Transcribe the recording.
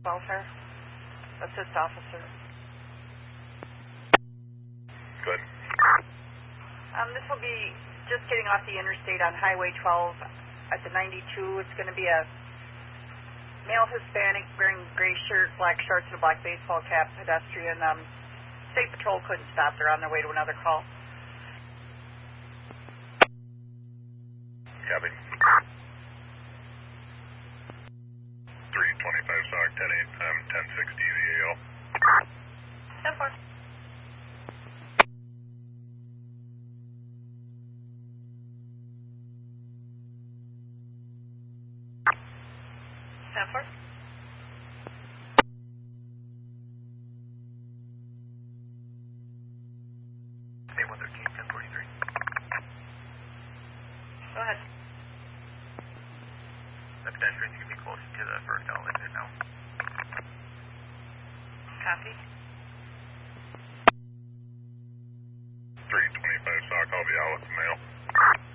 welfare. Assist officer. Good. This will be just getting off the interstate on Highway 12 at the 92. It's going to be a male Hispanic wearing gray shirt, black shorts, and a black baseball cap pedestrian. State Patrol couldn't stop. They're on their way to another call. Copy. 325 SOC 10-8, 1060 VAL. 10-4. Go ahead. The pedestrian, you can be close to the first elevator now. Copy. 325 SOC, I'll be out with the mail.